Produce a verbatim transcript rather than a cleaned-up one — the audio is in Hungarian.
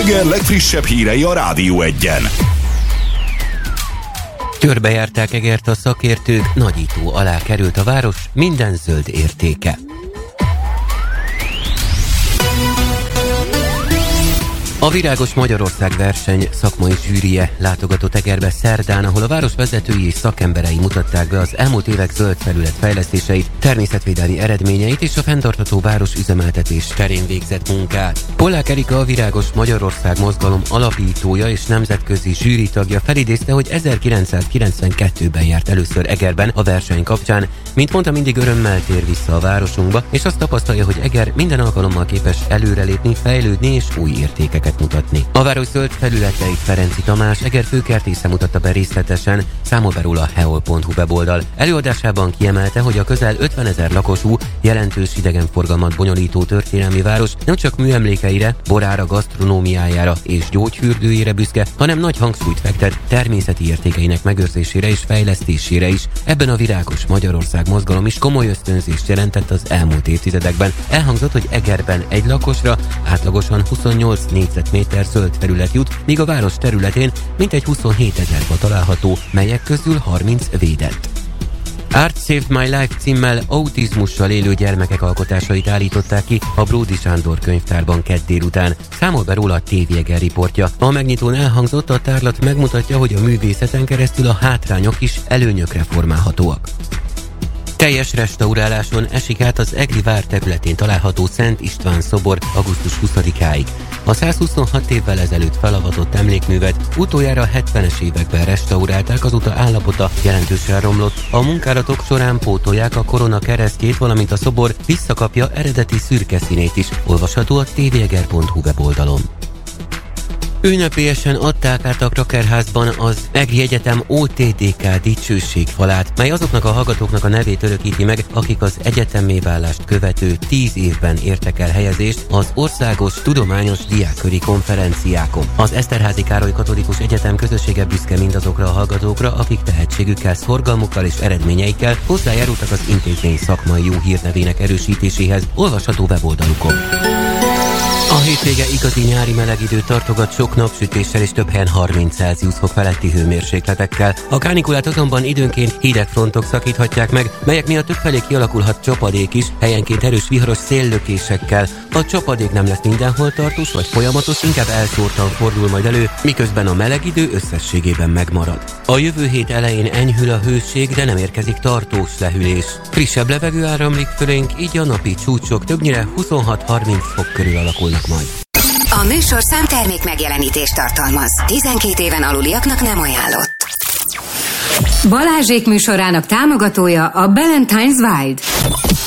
Eger legfrissebb hírei a Rádió Egyen. Körbejárták Egert a szakértők, nagyító alá került a város minden zöld értéke. A Virágos Magyarország verseny szakmai zsűrije látogatott Egerbe szerdán, ahol a város vezetői és szakemberei mutatták be az elmúlt évek zöld felület fejlesztéseit, természetvédelmi eredményeit és a fenntartható város üzemeltetés terén végzett munkát. Pollák Erika, a Virágos Magyarország mozgalom alapítója és nemzetközi zsűritagja felidézte, hogy ezerkilencszázkilencvenkettőben járt először Egerben a verseny kapcsán, mint mondta, mindig örömmel tér vissza a városunkba, és azt tapasztalja, hogy Eger minden alkalommal képes előrelépni, fejlődni és új értékeket mutatni. A város zöld felületeit Ferenci Tamás, Eger főkertésze mutatta be részletesen, számol be róla a heol pont hu weboldal. Előadásában kiemelte, hogy a közel ötvenezer lakosú, jelentős idegenforgalmat bonyolító történelmi város nem csak műemlékeire, borára, gasztronómiájára és gyógyfürdőjére büszke, hanem nagy hangsúlyt fektet természeti értékeinek megőrzésére és fejlesztésére is. Ebben a Virágos Magyarország mozgalom is komoly ösztönzést jelentett az elmúlt évtizedekben. Elhangzott, hogy Egerben egy lakosra átlagosan huszonnyolc négyzetméter zöld felület jut, míg a város területén mintegy huszonhétezer fa található, melyek közül harminc védett. Art Saved My Life címmel autizmussal élő gyermekek alkotásait állították ki a Bródi Sándor könyvtárban kedd délután. Számol be róla a té vé Eger riportja. A megnyitón elhangzott, a tárlat megmutatja, hogy a művészeten keresztül a hátrányok is előnyökre formálhatóak. Teljes restauráláson esik át az Egri vár területén található Szent István szobor augusztus huszadikáig. A százhuszonhat évvel ezelőtt felavatott emlékművet utoljára a hetvenes években restaurálták, azóta állapota jelentősen romlott. A munkálatok során pótolják a korona keresztjét, valamint a szobor visszakapja eredeti szürke színét is. Olvasható a té vé eger pont hu weboldalon. Ünnepélyesen adták át a Krakerházban az Egri Egyetem o té dé ká dicsőségfalát, mely azoknak a hallgatóknak a nevét örökíti meg, akik az egyetemmé válást követő tíz évben értek el helyezést az országos tudományos diákköri konferenciákon. Az Eszterházy Károly Katolikus Egyetem közössége büszke mindazokra a hallgatókra, akik tehetségükkel, szorgalmukkal és eredményeikkel hozzájárultak az intézmény szakmai jó hírnevének erősítéséhez. Olvasható weboldalukon. A hétvége igazi nyári meleg időt tartogat sok napsütéssel és több helyen harminc Celsius fok feletti hőmérsékletekkel. A kánikulát azonban időnként hideg frontok szakíthatják meg, melyek miatt többfelé kialakulhat csapadék is, helyenként erős viharos széllökésekkel. A csapadék nem lesz mindenhol tartós vagy folyamatos, inkább elszórtan fordul majd elő, miközben a meleg idő összességében megmarad. A jövő hét elején enyhül a hőség, de nem érkezik tartós lehűlés. Frissebb levegő áramlik fölénk, így a napi csúcsok többnyire huszonhat-harminc fok körül alakulnak majd. A műsorszám termék megjelenítést tartalmaz. tizenkét éven aluliaknak nem ajánlott. Balázsék műsorának támogatója a Ballantines Wild.